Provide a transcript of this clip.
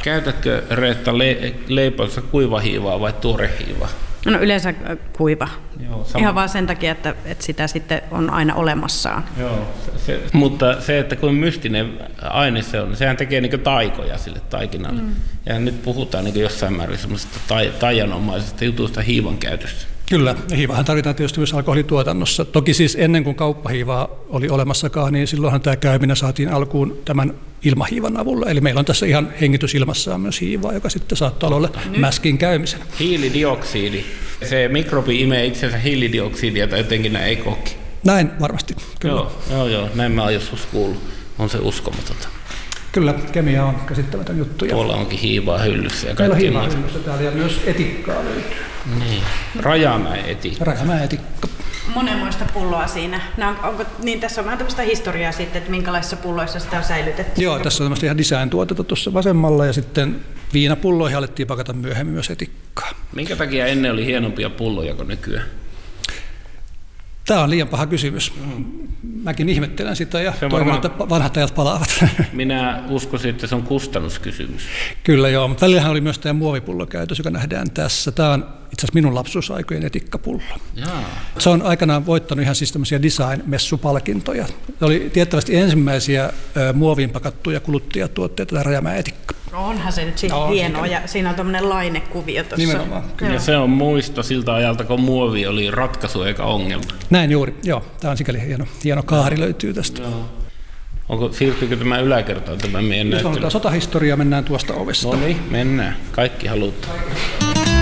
Käytätkö, Reetta, leipoissa kuivahiivaa vai tuorehiivaa? No yleensä kuiva. Joo, ihan vaan sen takia, että sitä sitten on aina olemassaan. Joo, mutta se, että kuin mystinen aine se on, sehän tekee niin taikoja sille taikinalle. Ja nyt puhutaan niin jossain määrin semmoisesta taianomaisesta jutusta hiivan käytössä. Kyllä, hiivahan tarvitaan tietysti myös alkoholituotannossa. Toki siis ennen kuin kauppahiivaa oli olemassakaan, niin silloinhan tämä käyminen saatiin alkuun tämän ilmahiivan avulla. Eli meillä on tässä ihan hengitysilmassaan myös hiivaa, joka sitten saattaa olla mäskin käymisen. Hiilidioksidi. Se mikrobi imee itsensä hiilidioksidia tai jotenkin näin, ei kokki. Näin varmasti, kyllä. Joo, näin mä oon joskus kuullut. On se uskomatonta. Kyllä, kemia on käsittämätön juttu. Tuolla onkin hiivaa hyllyssä ja kaikkea muuta. Meillä on hiivaa hyllyssä täällä ja myös etikkaa löytyy. Niin, Rajamäen etikka. Rajamäen etikka. Monenmoista pulloa siinä. Niin tässä on vähän tämmöistä historiaa sitten, että minkälaisissa pulloissa sitä on säilytetty. Joo, tässä on tämmöistä ihan design-tuotetta tuossa vasemmalla ja sitten viinapulloihin alettiin pakata myöhemmin myös etikkaa. Minkä takia ennen oli hienompia pulloja kuin nykyään? Tämä on liian paha kysymys. Mäkin ihmettelen sitä ja toivon, että vanhat ajat palaavat. Minä uskoisin, että se on kustannuskysymys. Kyllä joo, mutta välillähän oli myös tämä muovipullo käytös, joka nähdään tässä. Tämä on itse asiassa minun lapsuusaikojen etikkapullo. Se on aikanaan voittanut ihan siis tämmöisiä design-messupalkintoja. Se oli tiettävästi ensimmäisiä muoviin pakattuja kuluttajatuotteita, tämä Rajamäen etikka. Onhan se nyt siitä hienoa ja siinä on tämmöinen lainekuvio tuossa. Nimenomaan. Ja se on muisto siltä ajalta, kun muovi oli ratkaisu eikä ongelma. Näin juuri, joo. Tämä on sikäli hieno kaari löytyy tästä. Joo. Siirtyykö tämä yläkertaan tämä meidän näyttely? Jos on sotahistoria, mennään tuosta ovesta. No niin, mennään. Kaikki halutaan.